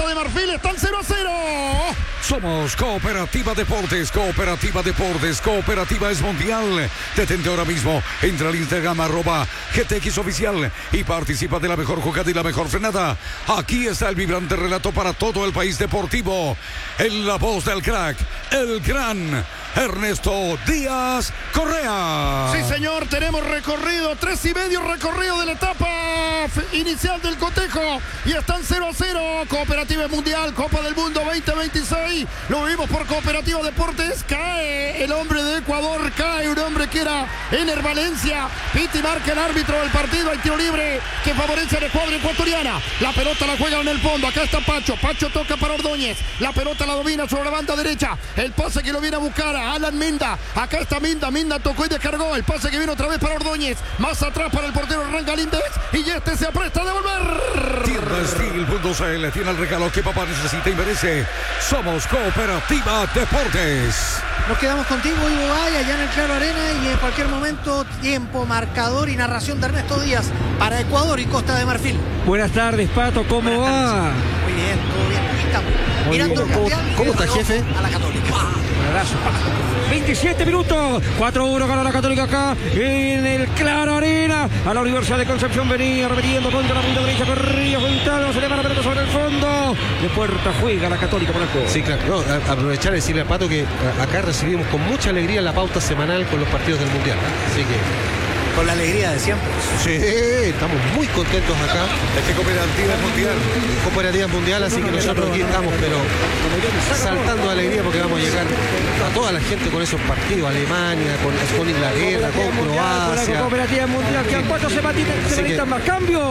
Costa de Marfil. Están 0-0. Somos Cooperativa Deportes, Cooperativa Deportes, Cooperativa es mundial. Detente ahora mismo, entra al Instagram @GTX Oficial y participa de la mejor jugada y la mejor frenada. Aquí está el vibrante relato para todo el país deportivo. En la voz del crack, el gran Ernesto Díaz Correa. Sí, señor, tenemos recorrido, 3,5 recorrido de la etapa inicial del cotejo. Y están 0-0. Cooperativa Mundial, Copa del Mundo 2026. Lo vimos por Cooperativa Deportes. Cae el hombre de Ecuador, cae un hombre que era Ener Valencia. Piti marca el árbitro del partido. Hay tiro libre que favorece a la escuadra ecuatoriana. La pelota la juega en el fondo. Acá está Pacho. Pacho toca para Ordóñez. La pelota la domina sobre la banda derecha. El pase que lo viene a buscar a Alan Minda. Acá está Minda. Minda tocó y descargó. El pase que viene otra vez para Ordóñez. Más atrás para el portero Hernán Galíndez. Y este se apresta a devolver. Tiendasteel.cl tiene el regalo que papá necesita y merece. Somos Cooperativa Deportes. Nos quedamos contigo, Ivo Valle, allá en el Claro Arena, y en cualquier momento, tiempo, marcador y narración de Ernesto Díaz para Ecuador y Costa de Marfil. Buenas tardes, Pato, ¿cómo va? Muy bien, todo bien. Aquí estamos. Mirando el mundial. ¿Cómo está, jefe? A la Católica. Un abrazo. 27 minutos, 4-1 ganó la Católica acá en el Claro Arena. A la Universidad de Concepción venía repitiendo contra la punta derecha, corría Fontano, se le va la pelota sobre el fondo. De puerta juega la Católica por el juego. Sí, claro. No, aprovechar y decirle a Pato que acá recibimos con mucha alegría la pauta semanal con los partidos del Mundial. Así que... Con la alegría de siempre. Sí, estamos muy contentos acá. Es que Cooperativa Mundial. Cooperativa Mundial, así que nosotros aquí estamos, pero saltando de alegría porque vamos a llegar a toda la gente con esos partidos. Alemania, con Inglaterra, con Croacia. La Cooperativa Mundial, que a 4 semanitas más.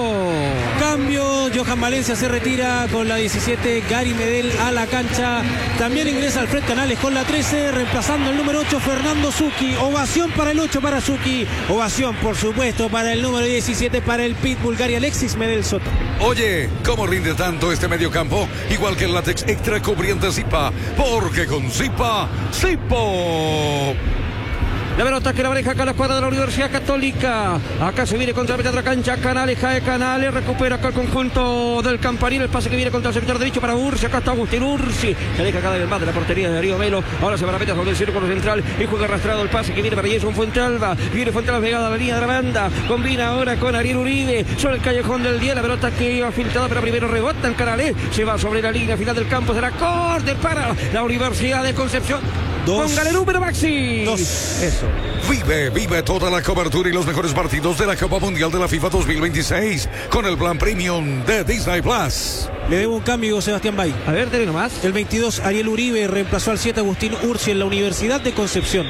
Cambio, Johan Valencia se retira con la 17, Gary Medel a la cancha. También ingresa Alfred Canales con la 13, reemplazando el número 8, Fernando Zucchi. Ovación para el 8 para Zucchi. Ovación, por supuesto, para el número 17, para el Pitbull, Gary Alexis Medel Soto. Oye, ¿cómo rinde tanto este mediocampo? Igual que el látex extra cubriente Zipa, porque con Zipa, Zipo. La pelota que la maneja acá la escuadra de la Universidad Católica. Acá se viene contra la mitad de la cancha. Canales, cae Canales. Recupera acá el conjunto del Campanil. El pase que viene contra el sector derecho para Ursi. Acá está Agustín Ursi. Se aleja cada vez más de la portería de Darío Melo. Ahora se va a la meta sobre el círculo central. Y juega arrastrado el pase que viene para Jason Fuentealba. Viene Fuentealba pegada a la línea de la banda. Combina ahora con Ariel Uribe. Sobre el callejón del día. La pelota que iba filtrada, pero primero rebota en Canales. Se va sobre la línea final del campo. Será corte para la Universidad de Concepción. Póngale número, Maxi. 2. Eso. Vive toda la cobertura y los mejores partidos de la Copa Mundial de la FIFA 2026 con el plan premium de Disney Plus. Le debo un cambio, Sebastián Bay. A ver, dale nomás. El 22, Ariel Uribe, reemplazó al 7, Agustín Ursi, en la Universidad de Concepción.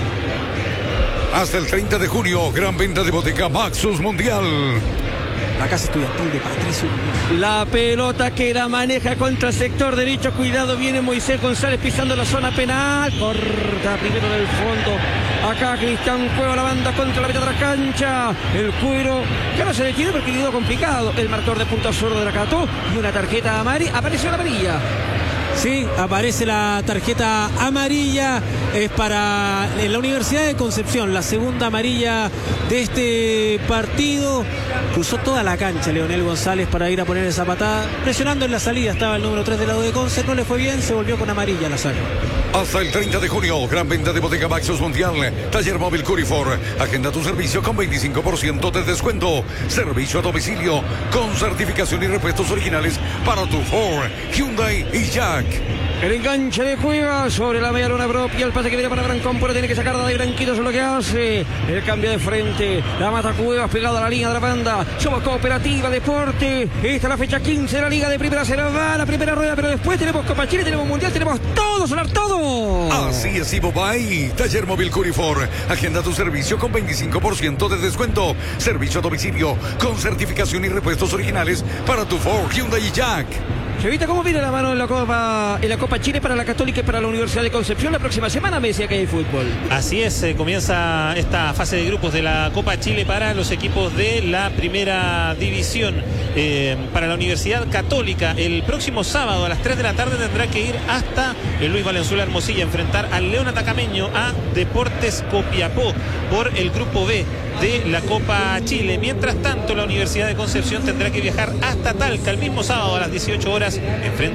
Hasta el 30 de junio, gran venta de Bodeca Maxus Mundial. La casa estudiantil de Patricio. La pelota que la maneja contra el sector derecho. Cuidado, viene Moisés González pisando la zona penal. Corta primero del fondo. Acá Cristian Cueva, la banda contra la mitad de la cancha. El cuero que no se detiene porque quedó complicado. El marcador de punta sordo de la Cato. Y una tarjeta amarilla. Apareció la amarilla. Sí, aparece la tarjeta amarilla, es para la Universidad de Concepción, la segunda amarilla de este partido. Cruzó toda la cancha Leonel González para ir a poner esa patada, presionando en la salida, estaba el número 3 del lado de Conce, no le fue bien, se volvió con amarilla la saga. Hasta el 30 de junio, gran venta de Bodega Maxus Mundial, taller móvil Curifor, agenda tu servicio con 25% de descuento, servicio a domicilio, con certificación y repuestos originales para tu Ford, Hyundai y Jack. El enganche de Cueva sobre la media luna propia. El pase que viene para Brancón, pero tiene que sacar de Branquito. Eso es lo que hace. El cambio de frente. La mata Cuevas pegado a la línea de la banda. Somos Cooperativa Deporte. Esta es la fecha 15 de la Liga de Primera. Se nos va la primera rueda, pero después tenemos Copa Chile, tenemos Mundial, tenemos todo, sonar todo. Así es, Ivo Bay. Taller móvil Curifor. Agenda tu servicio con 25% de descuento. Servicio a domicilio con certificación y repuestos originales para tu Ford, Hyundai y Jack. Chevita, ¿cómo viene la mano en la Copa Chile para la Católica y para la Universidad de Concepción? La próxima semana me decía que hay fútbol. Así es, comienza esta fase de grupos de la Copa Chile para los equipos de la primera división. Para la Universidad Católica, el próximo sábado a las 3 de la tarde tendrá que ir hasta el Luis Valenzuela Hermosilla a enfrentar al León Atacameño a Deportes Copiapó por el grupo B de la Copa Chile. Mientras tanto, la Universidad de Concepción tendrá que viajar hasta Talca el mismo sábado a las 18 horas enfrente